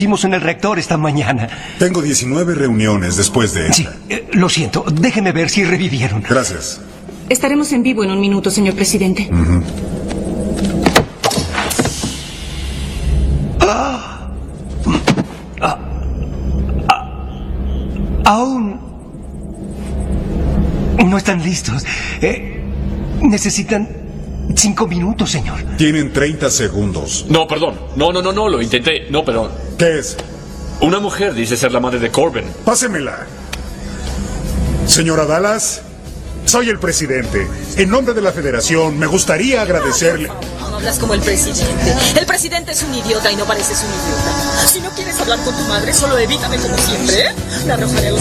hicimos en el reactor esta mañana. Tengo 19 reuniones después de Sí, esta. lo siento. Déjeme ver si revivieron. Gracias. Estaremos en vivo en un minuto, señor presidente. Aún no están listos. Necesitan 5 minutos, señor. Tienen 30 segundos. No, perdón. No, lo intenté. No, perdón. ¿Qué es? Una mujer dice ser la madre de Corbin. Pásemela. Señora Dallas, soy el presidente. En nombre de la Federación, me gustaría agradecerle... No hablas como el presidente. El presidente es un idiota y no pareces un idiota. Si no quieres hablar con tu madre, solo evítame como siempre, ¿eh? Le arrojaré a los